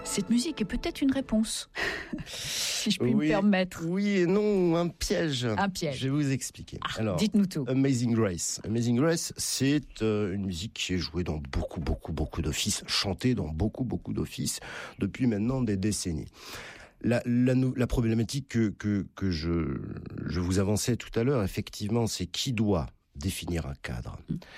Cette musique est peut-être une réponse, si je puis me permettre. Oui et non, un piège. Un piège. Je vais vous expliquer. Alors, dites-nous tout. Amazing Grace. Amazing Grace, c'est une musique qui est jouée dans beaucoup d'offices, chantée dans beaucoup d'offices depuis maintenant des décennies. La problématique que je vous avançais tout à l'heure, effectivement, c'est qui doit définir un cadre.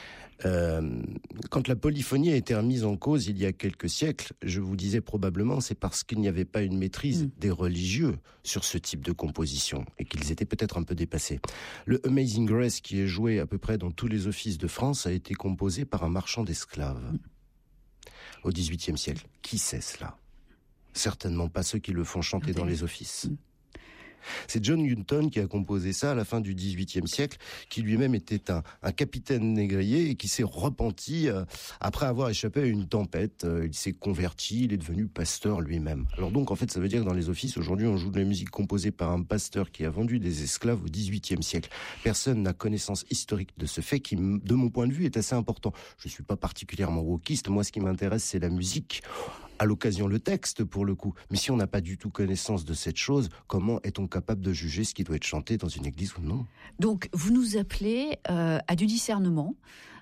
Quand la polyphonie a été remise en cause il y a quelques siècles, je vous disais probablement c'est parce qu'il n'y avait pas une maîtrise des religieux sur ce type de composition et qu'ils étaient peut-être un peu dépassés. Le Amazing Grace qui est joué à peu près dans tous les offices de France a été composé par un marchand d'esclaves au XVIIIe siècle. Qui c'est cela ? Certainement pas ceux qui le font chanter dans les offices. C'est John Hutton qui a composé ça à la fin du XVIIIe siècle, qui lui-même était un capitaine négrier et qui s'est repenti après avoir échappé à une tempête. Il s'est converti, il est devenu pasteur lui-même. Alors donc, en fait, ça veut dire que dans les offices, aujourd'hui, on joue de la musique composée par un pasteur qui a vendu des esclaves au XVIIIe siècle. Personne n'a connaissance historique de ce fait qui, de mon point de vue, est assez important. Je suis pas particulièrement wokiste. Moi, ce qui m'intéresse, c'est la musique. À l'occasion, le texte, pour le coup. Mais si on n'a pas du tout connaissance de cette chose, comment est-on capable de juger ce qui doit être chanté dans une église ou non ? Donc, vous nous appelez à du discernement,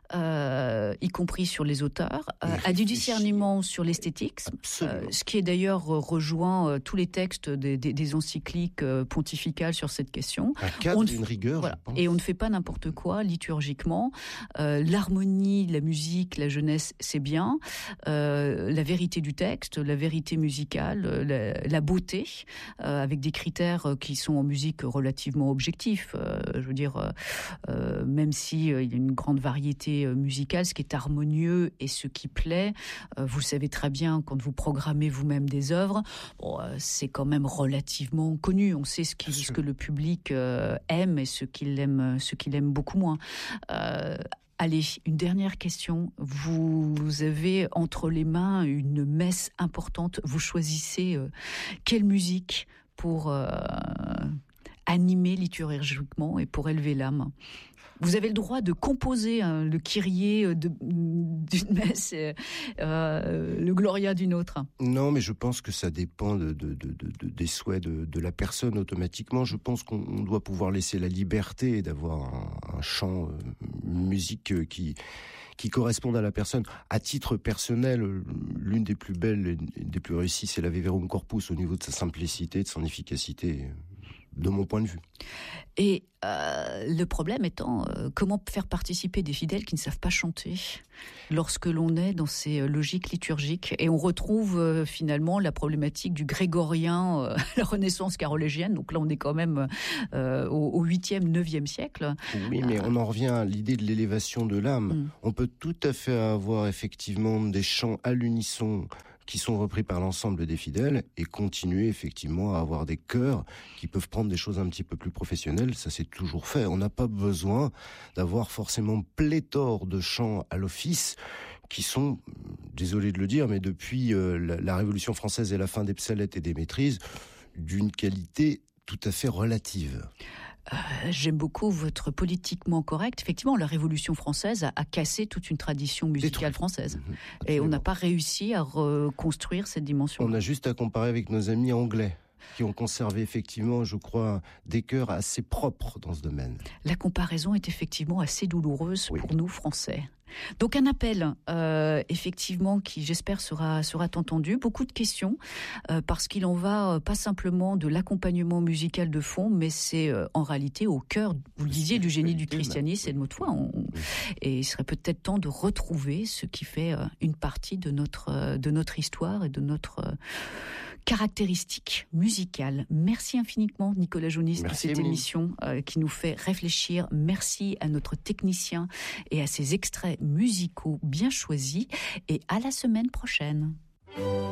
y compris sur les auteurs, à du discernement sur l'esthétique, ce qui est d'ailleurs rejoint tous les textes des encycliques pontificales sur cette question. Un cadre et une rigueur, voilà. je pense. Et on ne fait pas n'importe quoi liturgiquement. L'harmonie, la musique, la jeunesse, c'est bien. La vérité du texte, la vérité musicale, la beauté, avec des critères qui sont en musique relativement objectifs. Je veux dire, même si il y a une grande variété musicale, ce qui est harmonieux et ce qui plaît, vous le savez très bien, quand vous programmez vous-même des œuvres, c'est quand même relativement connu. On sait ce que le public aime et ce qu'il aime beaucoup moins. Allez, une dernière question. Vous avez entre les mains une messe importante. Vous choisissez quelle musique pour animer liturgiquement et pour élever l'âme. Vous avez le droit de composer le Kyrie d'une messe, le Gloria d'une autre. Non, mais je pense que ça dépend des souhaits de la personne automatiquement. Je pense qu'on doit pouvoir laisser la liberté d'avoir un chant, une musique qui corresponde à la personne. À titre personnel, l'une des plus belles et des plus réussies, c'est la Verum Corpus au niveau de sa simplicité, de son efficacité, de mon point de vue. Et le problème étant, comment faire participer des fidèles qui ne savent pas chanter lorsque l'on est dans ces logiques liturgiques. Et on retrouve finalement la problématique du grégorien, la Renaissance carolingienne. Donc là, on est quand même au 8e, 9e siècle. Oui, mais on en revient à l'idée de l'élévation de l'âme. On peut tout à fait avoir effectivement des chants à l'unisson qui sont repris par l'ensemble des fidèles et continuer effectivement à avoir des chœurs qui peuvent prendre des choses un petit peu plus professionnelles. Ça, c'est toujours fait. On n'a pas besoin d'avoir forcément pléthore de chants à l'office qui sont, désolé de le dire, mais depuis la Révolution française et la fin des psalettes et des maîtrises, d'une qualité tout à fait relative. J'aime beaucoup votre politiquement correct. Effectivement, la Révolution française a cassé toute une tradition musicale française. Et on n'a pas réussi à reconstruire cette dimension. On a juste à comparer avec nos amis anglais, qui ont conservé effectivement, je crois, des chœurs assez propres dans ce domaine. La comparaison est effectivement assez douloureuse pour nous, Français. Donc un appel, effectivement, qui j'espère sera entendu. Beaucoup de questions, parce qu'il en va pas simplement de l'accompagnement musical de fond, mais c'est en réalité au cœur, vous le disiez, du génie du christianisme et de notre foi. Et il serait peut-être temps de retrouver ce qui fait une partie de notre histoire et de notre caractéristique musicale. Merci infiniment, Nicolas Jaunis, de cette émission qui nous fait réfléchir. Merci à notre technicien et à ses extraits musicaux bien choisis. Et à la semaine prochaine.